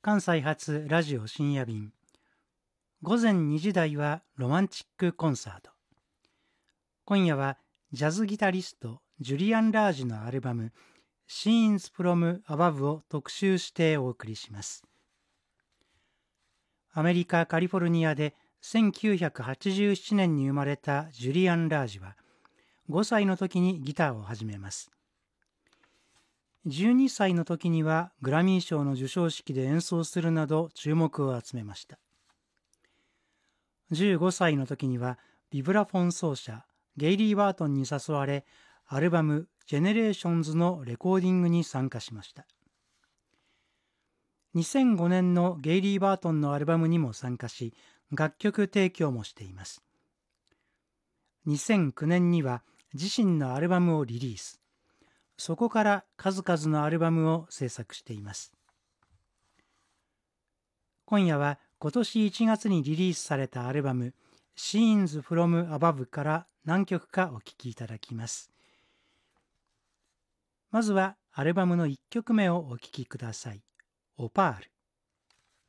関西発ラジオ深夜便。午前2時台はロマンチックコンサート。今夜はジャズギタリストジュリアン・ラージのアルバム Scenes from Above を特集してお送りします。アメリカ・カリフォルニアで1987年に生まれたジュリアン・ラージは5歳の時にギターを始めます。12歳の時にはグラミー賞の授賞式で演奏するなど注目を集めました。15歳の時にはビブラフォン奏者ゲイリー・バートンに誘われ、アルバムジェネレーションズのレコーディングに参加しました。2005年のゲイリー・バートンのアルバムにも参加し、楽曲提供もしています。2009年には自身のアルバムをリリース。そこから数々のアルバムを制作しています。今夜は今年1月にリリースされたアルバム Scenes from Above から何曲かお聴きいただきます。まずはアルバムの1曲目をお聴きください。オパール。